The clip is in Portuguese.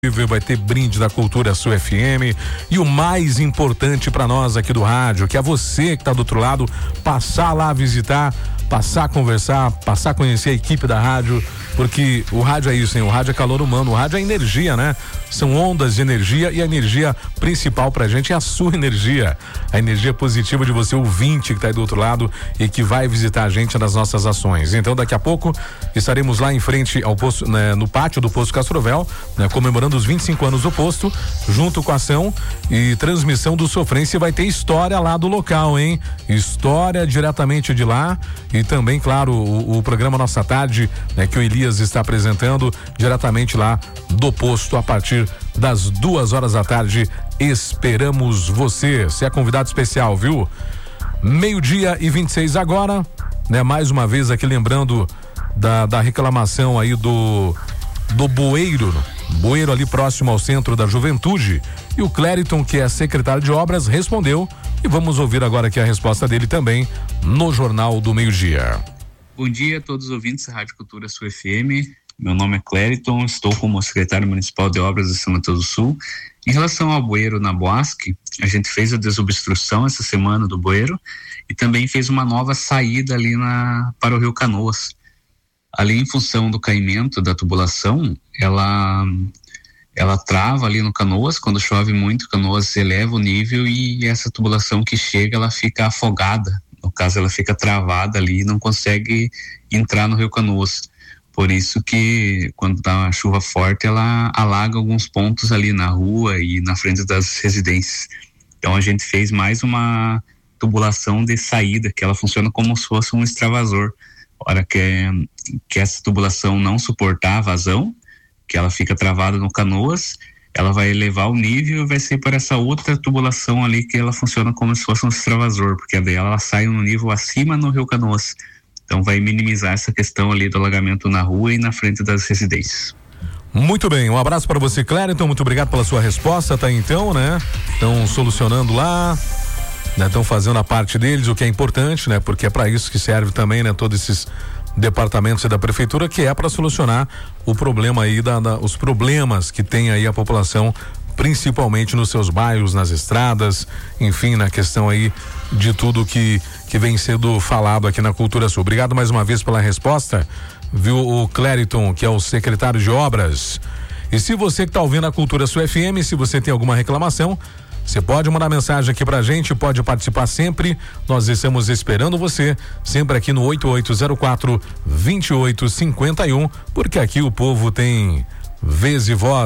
Vai ter brinde da Cultura Sul FM e o mais importante para nós aqui do rádio, que é você que tá do outro lado, passar lá visitar, passar a conversar, passar a conhecer a equipe da rádio, porque o rádio é isso, hein? O rádio é calor humano, o rádio é energia, né? São ondas de energia e a energia principal pra gente é a sua energia, a energia positiva de você ouvinte que tá aí do outro lado e que vai visitar a gente nas nossas ações. Então daqui a pouco estaremos lá em frente ao posto, né, no pátio do posto Castrovel, né, comemorando os 25 anos do posto, junto com a ação e transmissão do Sofrência. Vai ter história lá do local, hein? História diretamente de lá e também, claro, o programa Nossa Tarde, né, que o Elias está apresentando diretamente lá do posto a partir das 2h da tarde. Esperamos você. Você é convidado especial, viu? 12h26 agora, né? Mais uma vez aqui lembrando da reclamação aí do bueiro ali próximo ao Centro da Juventude, e o Clériton, que é secretário de obras, respondeu e vamos ouvir agora aqui a resposta dele também no Jornal do Meio-Dia. Bom dia a todos os ouvintes da Rádio Cultura Sul FM. Meu nome é Clériton, estou como secretário municipal de obras de São Mateus do Sul. Em relação ao bueiro na Boasque, a gente fez a desobstrução essa semana do bueiro e também fez uma nova saída ali para o Rio Canoas. Ali, em função do caimento da tubulação, ela trava ali no Canoas. Quando chove muito, Canoas eleva o nível e essa tubulação que chega, ela fica afogada. No caso, ela fica travada ali e não consegue entrar no Rio Canoas. Por isso que quando dá uma chuva forte, ela alaga alguns pontos ali na rua e na frente das residências. Então a gente fez mais uma tubulação de saída, que ela funciona como se fosse um extravasor. A hora que essa tubulação não suportar a vazão, que ela fica travada no Canoas, ela vai elevar o nível e vai ser por essa outra tubulação ali que ela funciona como se fosse um extravasor, porque a dela ela sai no nível acima no Rio Canoas. Então vai minimizar essa questão ali do alagamento na rua e na frente das residências. Muito bem, um abraço para você, Clériton, muito obrigado pela sua resposta, tá então, né? Estão solucionando lá, né? Estão fazendo a parte deles, o que é importante, né? Porque é para isso que serve também, né? Todos esses departamentos da prefeitura, que é para solucionar o problema aí os problemas que tem aí a população, principalmente nos seus bairros, nas estradas, enfim, na questão aí de tudo que vem sendo falado aqui na Cultura Sul. Obrigado mais uma vez pela resposta, viu, o Clériton, que é o secretário de obras. E se você que está ouvindo a Cultura Sul FM, se você tem alguma reclamação, você pode mandar mensagem aqui pra gente, pode participar sempre. Nós estamos esperando você, sempre aqui no 8804-2851, porque aqui o povo tem vez e voz.